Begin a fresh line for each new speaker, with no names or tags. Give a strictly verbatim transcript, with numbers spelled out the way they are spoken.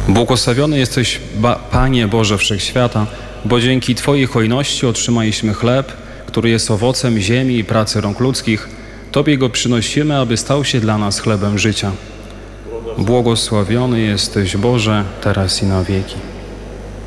Błogosławiony jesteś, ba, Panie Boże Wszechświata, bo dzięki Twojej hojności otrzymaliśmy chleb, który jest owocem ziemi i pracy rąk ludzkich. Tobie go przynosimy, aby stał się dla nas chlebem życia. Błogosławiony jesteś, Boże, teraz i na wieki.